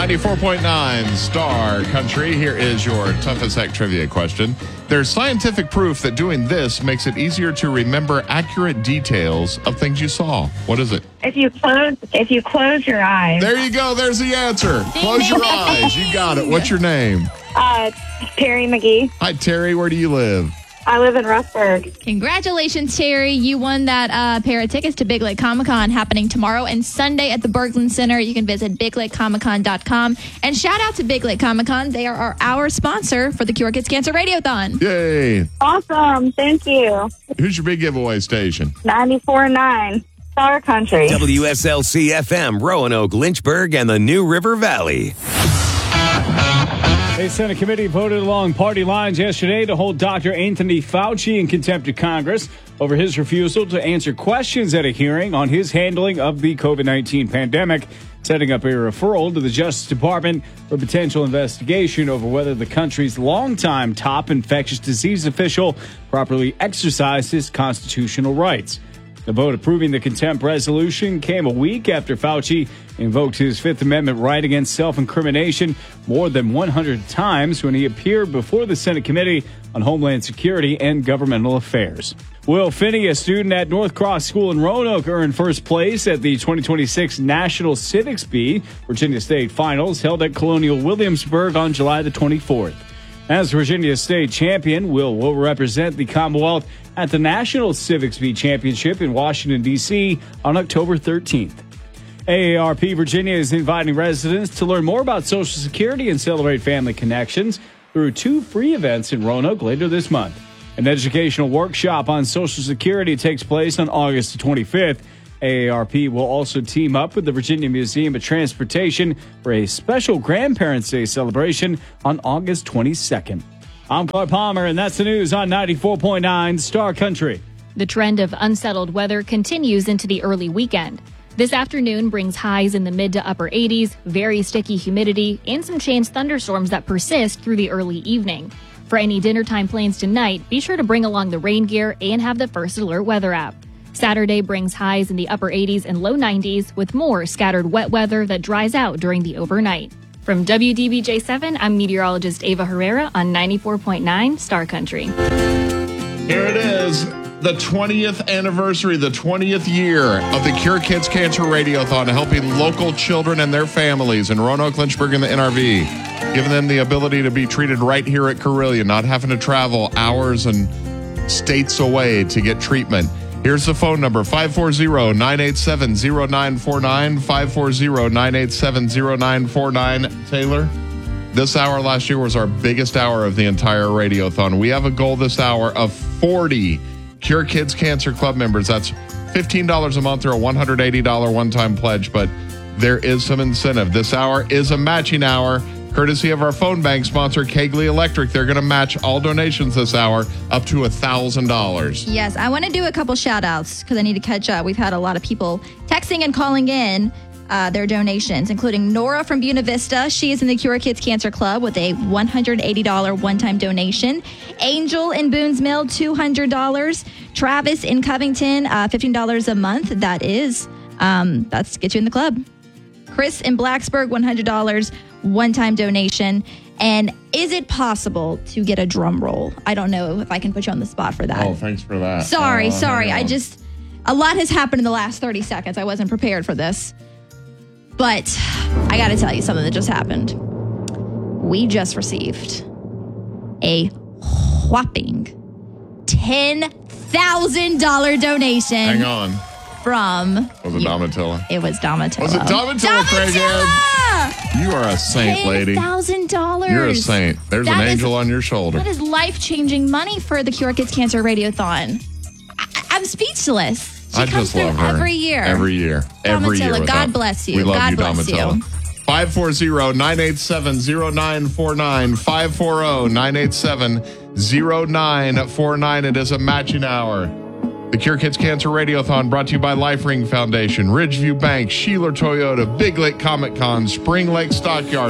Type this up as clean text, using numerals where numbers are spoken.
94.9 Star Country. Here is your toughest act trivia question. There's scientific proof that doing this makes it easier to remember accurate details of things you saw. What is it? If you close your eyes. There you go. There's the answer. Close your eyes. You got it. What's your name? Terry McGee. Hi, Terry. Where do you live? I live in Rustburg. Congratulations, Terry. You won that pair of tickets to Big Lake Comic-Con happening tomorrow and Sunday at the Berglund Center. You can visit BigLakeComicCon.com. And shout out to Big Lake Comic-Con. They are our sponsor for the Cure Kids Cancer Radiothon. Yay. Awesome. Thank you. Who's your big giveaway station? 94.9 Star Country. WSLC-FM, Roanoke, Lynchburg, and the New River Valley. A Senate committee voted along party lines yesterday to hold Dr. Anthony Fauci in contempt of Congress over his refusal to answer questions at a hearing on his handling of the COVID-19 pandemic, setting up a referral to the Justice Department for potential investigation over whether the country's longtime top infectious disease official properly exercised his constitutional rights. The vote approving the contempt resolution came a week after Fauci invoked his Fifth Amendment right against self-incrimination more than 100 times when he appeared before the Senate Committee on Homeland Security and Governmental Affairs. Will Finney, a student at North Cross School in Roanoke, earned first place at the 2026 National Civics Bee Virginia State Finals held at Colonial Williamsburg on July the 24th. As Virginia State champion, Will represent the Commonwealth at the National Civics Bee Championship in Washington, D.C. on October 13th. AARP Virginia is inviting residents to learn more about Social Security and celebrate family connections through 2 free events in Roanoke later this month. An educational workshop on Social Security takes place on August 25th. AARP will also team up with the Virginia Museum of Transportation for a special Grandparents' Day celebration on August 22nd. I'm Clark Palmer, and that's the news on 94.9 Star Country. The trend of unsettled weather continues into the early weekend. This afternoon brings highs in the mid to upper 80s, very sticky humidity, and some chance thunderstorms that persist through the early evening. For any dinnertime plans tonight, be sure to bring along the rain gear and have the First Alert weather app. Saturday brings highs in the upper 80s and low 90s with more scattered wet weather that dries out during the overnight. From WDBJ7, I'm meteorologist Ava Herrera on 94.9 Star Country. Here it is, the 20th anniversary, the 20th year of the Cure Kids Cancer Radiothon, helping local children and their families in Roanoke, Lynchburg, and the NRV, giving them the ability to be treated right here at Carilion, not having to travel hours and states away to get treatment. Here's the phone number, 540-987-0949, 540-987-0949. Taylor, this hour last year was our biggest hour of the entire Radiothon. We have a goal this hour of 40 Cure Kids Cancer Club members. That's $15 a month or a $180 one-time pledge, but there is some incentive. This hour is a matching hour, courtesy of our phone bank sponsor, Kegley Electric. They're going to match all donations this hour up to $1,000. Yes, I want to do a couple shout-outs because I need to catch up. We've had a lot of people texting and calling in their donations, including Nora from Buena Vista. She is in the Cure Kids Cancer Club with a $180 one-time donation. Angel in Boone's Mill, $200. Travis in Covington, $15 a month. That's get you in the club. Chris in Blacksburg, $100 one-time donation. And is it possible to get a drum roll? I don't know if I can put you on the spot for that. Oh, thanks for that. Sorry. A lot has happened in the last 30 seconds. I wasn't prepared for this. But I got to tell you something that just happened. We just received a whopping $10,000 donation. Hang on. From... Was it Donatella? It was Donatella. Was it Donatella, Craighead? You are a saint, lady. $10,000. You're a saint. There's an angel on your shoulder. That is life-changing money for the Cure Kids Cancer Radiothon. I'm speechless. She comes through every year. Every year. Donatella, God bless you. We love God you, bless Donatella. you. 540-987-0949. 540-987-0949. It is a matching hour. The Cure Kids Cancer Radiothon brought to you by Life Ring Foundation, Ridgeview Bank, Sheeler Toyota, Big Lake Comic Con, Spring Lake Stockyard,